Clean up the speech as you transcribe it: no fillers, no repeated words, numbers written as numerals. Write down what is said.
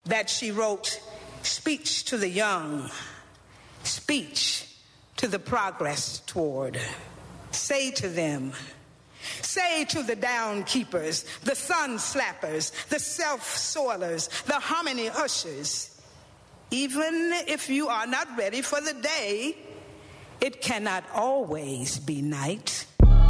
that she wrote, "Speech to the young, speech to the progress toward. Say to them, say to the downkeepers, the sun slappers, the self-soilers, the harmony ushers, even if you are not ready for the day, it cannot always be night."